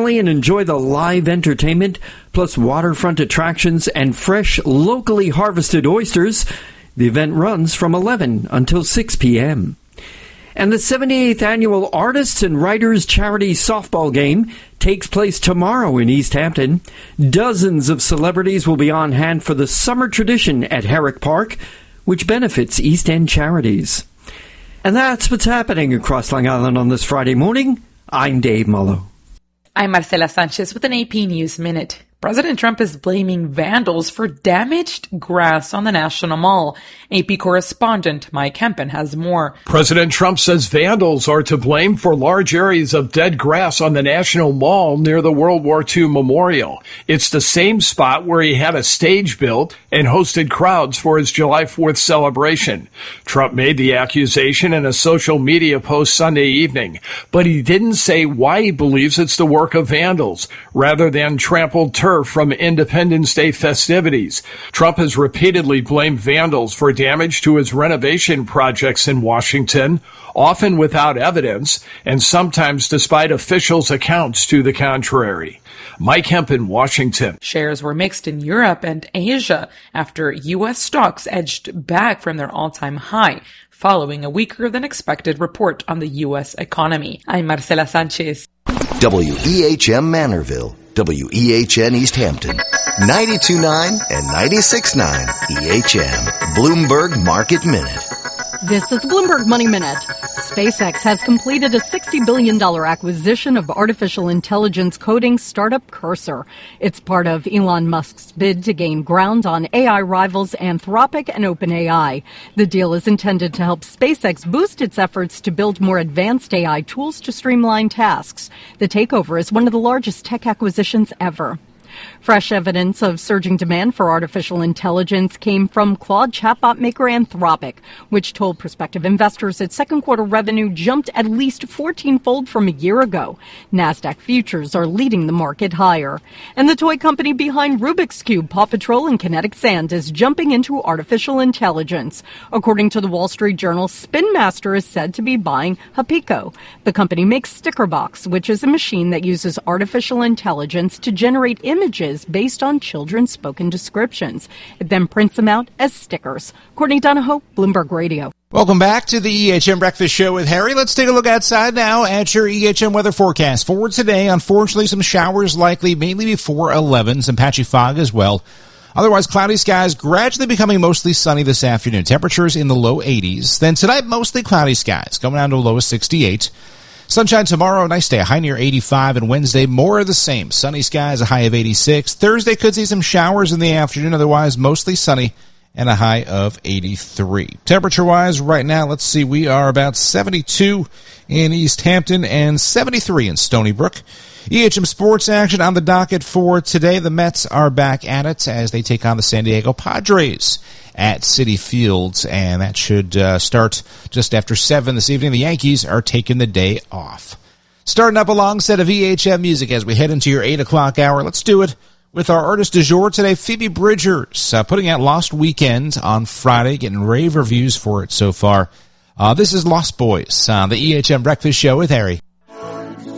family and enjoy the live entertainment, plus waterfront attractions and fresh, locally harvested oysters. The event runs from 11 until 6 p.m. And the 78th Annual Artists and Writers Charity Softball Game takes place tomorrow in East Hampton. Dozens of celebrities will be on hand for the summer tradition at Herrick Park, which benefits East End charities. And that's what's happening across Long Island on this Friday morning. I'm Dave Mullo. I'm Marcela Sanchez with an AP News Minute. President Trump is blaming vandals for damaged grass on the National Mall. AP correspondent Mike Hempen has more. President Trump says vandals are to blame for large areas of dead grass on the National Mall near the World War II Memorial. It's the same spot where he had a stage built and hosted crowds for his July 4th celebration. Trump made the accusation in a social media post Sunday evening, but he didn't say why he believes it's the work of vandals rather than trampled turf from Independence Day festivities. Trump has repeatedly blamed vandals for damage to his renovation projects in Washington, often without evidence, and sometimes despite officials' accounts to the contrary. Mike Hempen, Washington. Shares were mixed in Europe and Asia after U.S. stocks edged back from their all-time high, following a weaker than expected report on the U.S. economy. I'm Marcela Sanchez. WEHM Manorville, WEHN East Hampton, 92.9 and 96.9 EHM, Bloomberg Market Minute. This is Bloomberg Money Minute. SpaceX has completed a $60 billion acquisition of artificial intelligence coding startup Cursor. It's part of Elon Musk's bid to gain ground on AI rivals Anthropic and OpenAI. The deal is intended to help SpaceX boost its efforts to build more advanced AI tools to streamline tasks. The takeover is one of the largest tech acquisitions ever. Fresh evidence of surging demand for artificial intelligence came from Claude chatbot maker Anthropic, which told prospective investors its second quarter revenue jumped at least 14-fold from a year ago. NASDAQ futures are leading the market higher. And the toy company behind Rubik's Cube, Paw Patrol, and Kinetic Sand is jumping into artificial intelligence. According to the Wall Street Journal, Spin Master is said to be buying Hapico. The company makes Stickerbox, which is a machine that uses artificial intelligence to generate images based on children's spoken descriptions. It then prints them out as stickers. Courtney Donahoe, Bloomberg Radio. Welcome back to the EHM Breakfast Show with Harry. Let's take a look outside now at your EHM weather forecast. For today, unfortunately, some showers likely, mainly before 11, some patchy fog as well. Otherwise, cloudy skies gradually becoming mostly sunny this afternoon. Temperatures in the low 80s. Then tonight, mostly cloudy skies, going down to a low of 68. Sunshine tomorrow, nice day, a high near 85, and Wednesday, more of the same. Sunny skies, a high of 86. Thursday could see some showers in the afternoon, otherwise mostly sunny, and a high of 83. Temperature-wise, right now, let's see, we are about 72 in East Hampton and 73 in Stony Brook. EHM sports action on the docket for today. The Mets are back at it as they take on the San Diego Padres at Citi Fields, and that should start just after 7 this evening. The Yankees are taking the day off. Starting up a long set of EHM music as we head into your 8 o'clock hour. Let's do it with our artist du jour today, Phoebe Bridgers, putting out Lost Weekend on Friday, getting rave reviews for it so far. This is Lost Boys on the EHM Breakfast Show with Harry.